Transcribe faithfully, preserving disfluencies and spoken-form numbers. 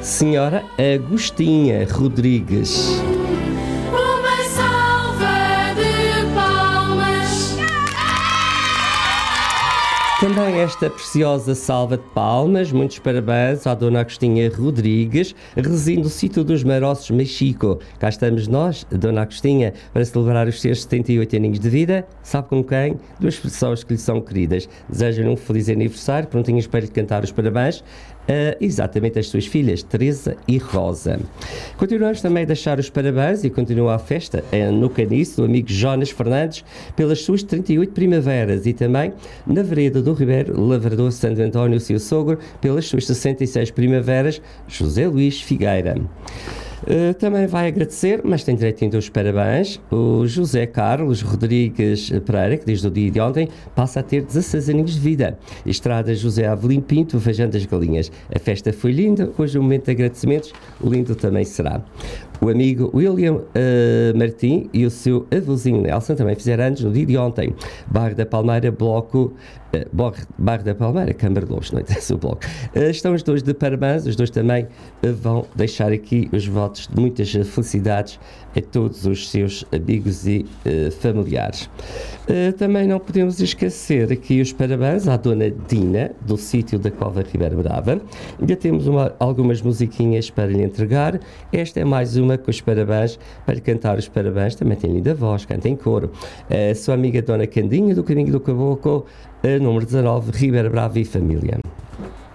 Senhora Agostinha Rodrigues. Uma salva de palmas. Também esta preciosa salva de palmas, muitos parabéns à Dona Agostinha Rodrigues, reside no sítio dos Maroços, Mexico. Cá estamos nós, Dona Agostinha, para celebrar os seus setenta e oito aninhos de vida. Sabe com quem? Duas pessoas que lhe são queridas. Desejo-lhe um feliz aniversário, prontinhos para lhe cantar os parabéns. Uh, exatamente as suas filhas, Teresa e Rosa. Continuamos também a deixar os parabéns e continua a festa uh, no Caniço, do amigo Jonas Fernandes, pelas suas trinta e oito primaveras, e também na Vereda do Ribeiro, Lavrador Santo António, seu sogro, pelas suas sessenta e seis primaveras, José Luís Figueira. Uh, também vai agradecer, mas tem direito ainda os parabéns, o José Carlos Rodrigues Pereira, que desde o dia de ontem passa a ter dezasseis aninhos de vida. Estrada José Avelino Pinto, Vejando das Galinhas. A festa foi linda, hoje o momento de agradecimentos, lindo também será. O amigo William uh, Martim e o seu avôzinho Nelson também fizeram anos no dia de ontem. Bairro da Palmeira, Bloco... Uh, Bairro da Palmeira, Câmara de Lobos, não interessa o bloco. Uh, estão os dois de parabéns, os dois também uh, vão deixar aqui os votos de muitas felicidades a todos os seus amigos e uh, familiares. Uh, também não podemos esquecer aqui os parabéns à Dona Dina, do sítio da Cova Ribeira Brava. Ainda temos uma, algumas musiquinhas para lhe entregar. Esta é mais uma com os parabéns, para lhe cantar os parabéns. Também tem linda voz, canta em coro. A sua amiga Dona Candinha, do Caminho do Caboclo, número dezanove, Ribeira Brava e Família.